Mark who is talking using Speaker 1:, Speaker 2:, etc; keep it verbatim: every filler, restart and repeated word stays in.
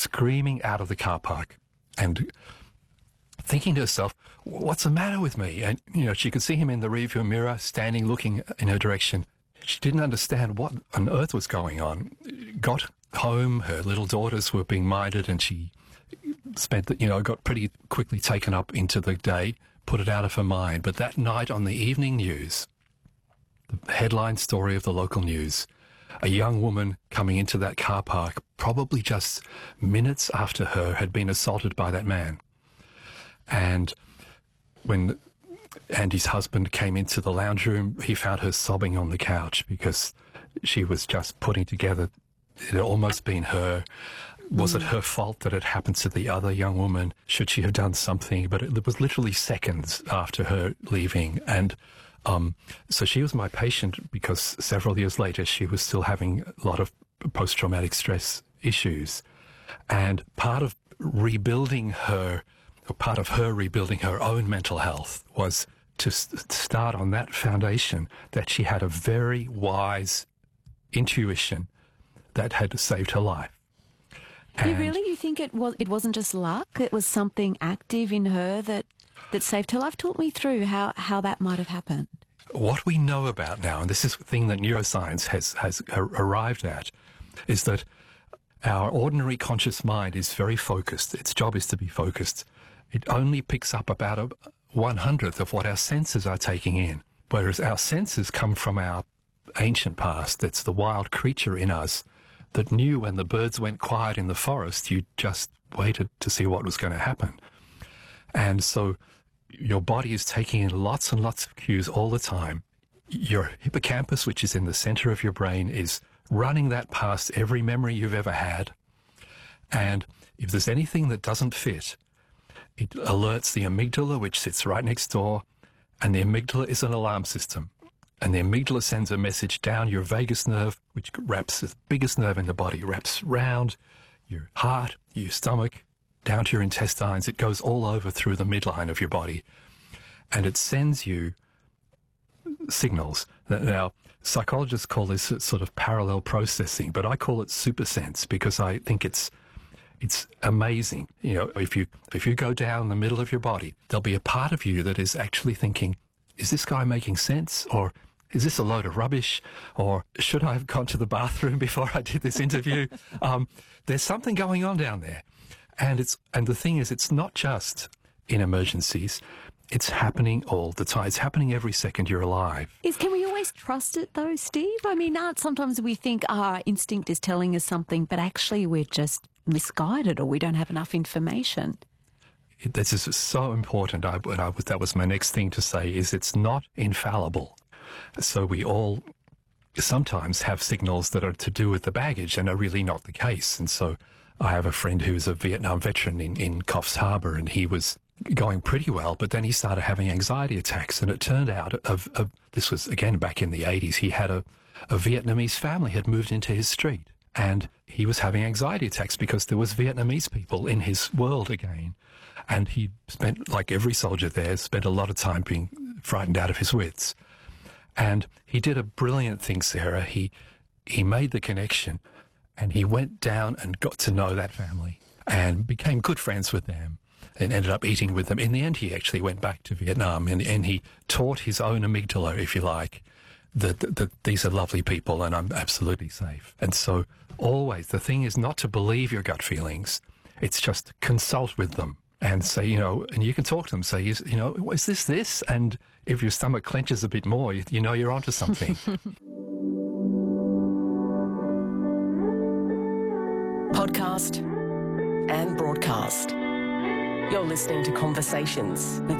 Speaker 1: screaming out of the car park and thinking to herself, what's the matter with me? And, you know, she could see him in the rearview mirror, standing, looking in her direction. She didn't understand what on earth was going on. Got home, her little daughters were being minded, and she spent, the, you know, got pretty quickly taken up into the day, put it out of her mind. But that night on the evening news, the headline story of the local news, a young woman coming into that car park, probably just minutes after her, had been assaulted by that man. And when Andy's husband came into the lounge room, he found her sobbing on the couch because she was just putting together, it had almost been her. Was mm. it her fault that it happened to the other young woman? Should she have done something? But it, it was literally seconds after her leaving. And um, so she was my patient because several years later she was still having a lot of post-traumatic stress issues. And part of rebuilding her, or part of her rebuilding her own mental health was to st- start on that foundation that she had a very wise intuition that had saved her life.
Speaker 2: You really, you think it was? It wasn't just luck. It was something active in her that that saved her life. Talk me through how how that might have happened.
Speaker 1: What we know about now, and this is the thing that neuroscience has has arrived at, is that our ordinary conscious mind is very focused. Its job is to be focused. It only picks up about a one hundredth of what our senses are taking in, whereas our senses come from our ancient past. That's the wild creature in us that knew when the birds went quiet in the forest, you just waited to see what was going to happen. And so your body is taking in lots and lots of cues all the time. Your hippocampus, which is in the center of your brain, is running that past every memory you've ever had. And if there's anything that doesn't fit, it alerts the amygdala, which sits right next door, and the amygdala is an alarm system. And the amygdala sends a message down your vagus nerve, which wraps the biggest nerve in the body, wraps round your heart, your stomach, down to your intestines. It goes all over through the midline of your body. And it sends you signals. Now, psychologists call this sort of parallel processing, but I call it supersense because I think it's It's amazing. You know, if you if you go down the middle of your body, there'll be a part of you that is actually thinking, is this guy making sense? Or is this a load of rubbish? Or should I have gone to the bathroom before I did this interview? um, there's something going on down there. And it's and the thing is, it's not just in emergencies. It's happening all the time. It's happening every second you're alive.
Speaker 2: Is Can we always trust it, though, Steve? I mean, not sometimes we think oh, our instinct is telling us something, but actually we're just misguided or we don't have enough information.
Speaker 1: It, this is so important. I, I, that was my next thing to say, is it's not infallible. So we all sometimes have signals that are to do with the baggage and are really not the case. And so I have a friend who's a Vietnam veteran in, in Coffs Harbour, and he was going pretty well, but then he started having anxiety attacks. And it turned out, of, of, this was, again, back in the eighties, he had a, a Vietnamese family had moved into his street. And he was having anxiety attacks because there was Vietnamese people in his world again. And he spent, like every soldier there, spent a lot of time being frightened out of his wits. And he did a brilliant thing, Sarah. He he made the connection, and he went down and got to know that family and became good friends with them and ended up eating with them. In the end, he actually went back to Vietnam, and, and he taught his own amygdala, if you like, that, that, that these are lovely people and I'm absolutely safe. And so always, the thing is not to believe your gut feelings. It's just consult with them and say, you know, and you can talk to them, say, is, you know, is this this? And if your stomach clenches a bit more, you, you know you're onto something.
Speaker 3: Podcast and broadcast. You're listening to Conversations with